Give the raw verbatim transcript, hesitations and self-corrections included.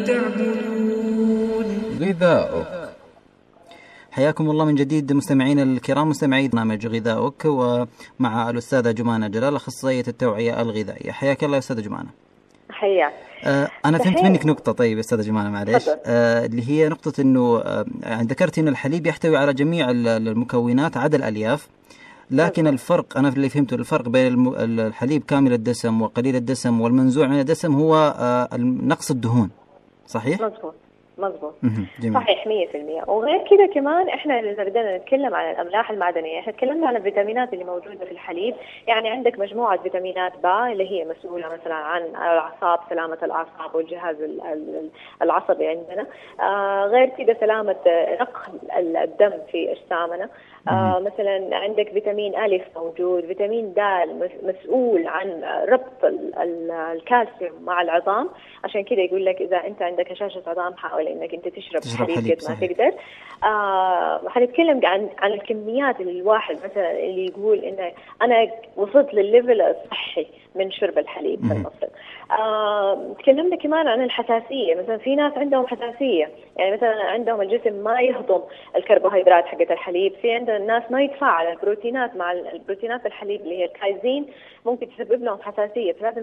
تعبدون. غذاؤك. حياكم الله من جديد مستمعين الكرام، مستمعي برنامج غذاؤك، ومع الأستاذة جمانة جلال أخصائية التوعية الغذائية. حياك الله يا أستاذة جمانة. حياك. آه أنا فهمت منك نقطة، طيب أستاذة جمانة معليش، آه اللي هي نقطة إنه آه ذكرت إن الحليب يحتوي على جميع المكونات عدا الألياف، لكن مم. الفرق أنا في اللي فهمته الفرق بين الحليب كامل الدسم وقليل الدسم والمنزوع من الدسم هو آه نقص الدهون، صحيح؟ مظبوط مظبوط صحيح مية في المية. وغير كده كمان احنا اللي بدنا نتكلم عن الاملاح المعدنيه، احنا تكلمنا عن الفيتامينات اللي موجوده في الحليب. يعني عندك مجموعه فيتامينات با اللي هي مسؤوله مثلا عن الاعصاب، سلامه الاعصاب والجهاز العصبي عندنا. آه غير كده سلامه نقل الدم في اجسامنا. آه مثلا عندك فيتامين ألف موجود، فيتامين د مسؤول عن ربط الكالسيوم مع العظام، عشان كده يقول لك اذا انت عندك هشاشه عظام حاول انك انت تشرب, تشرب حليب, حليب قد ما تقدر. آه حنتكلم عن عن الكميات اللي الواحد مثلا اللي يقول انه انا وصلت للليفل الصحي من شرب الحليب في المفصل. آه تكلمنا كمان عن الحساسيه، مثلا في ناس عندهم حساسيه، يعني مثلا عندهم الجسم ما يهضم الكربوهيدرات حقت الحليب، في عندنا الناس ما يتفاعل البروتينات مع البروتينات الحليب اللي هي الكايزين، ممكن تسبب لهم حساسيه، فلازم